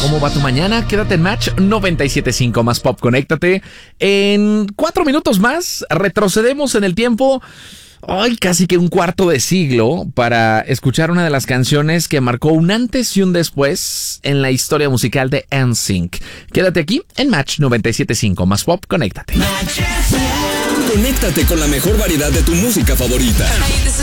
¿Cómo va tu mañana? Quédate en Match 97.5 más Pop. Conéctate. En 4 minutos más retrocedemos en el tiempo. Hoy casi que un cuarto de siglo para escuchar una de las canciones que marcó un antes y un después en la historia musical de NSYNC. Quédate aquí en Match 97.5 más Pop. Conéctate. Conéctate con la mejor variedad de tu música favorita. Hey, this is